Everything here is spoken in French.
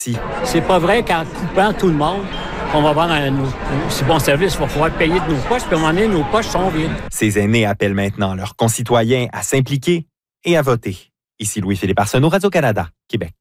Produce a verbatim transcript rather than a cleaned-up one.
C'est pas vrai qu'en coupant tout le monde, on va avoir un, un aussi bon service. Il va falloir payer de nos poches, puis à un moment donné, nos poches sont vides. Ces aînés appellent maintenant leurs concitoyens à s'impliquer et à voter. Ici Louis-Philippe Arsenault, Radio-Canada, Québec.